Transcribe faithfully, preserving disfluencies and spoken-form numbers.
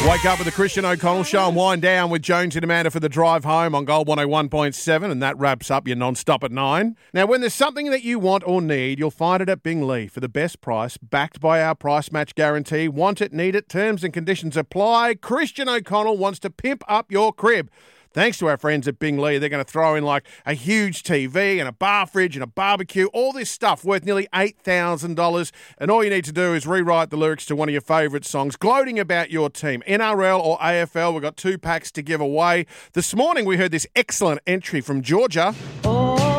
Wake up with the Christian O'Connell Show and wind down with Jones and Amanda for the drive home on Gold one oh one point seven, and that wraps up your non-stop at nine. Now, when there's something that you want or need, you'll find it at Bingley for the best price, backed by our price match guarantee. Want it, need it, terms and conditions apply. Christian O'Connell wants to pimp up your crib. Thanks to our friends at Bingley, they're going to throw in like a huge T V and a bar fridge and a barbecue, all this stuff worth nearly eight thousand dollars. And all you need to do is rewrite the lyrics to one of your favourite songs, gloating about your team. N R L or A F L, we've got two packs to give away. This morning we heard this excellent entry from Georgia. Oh.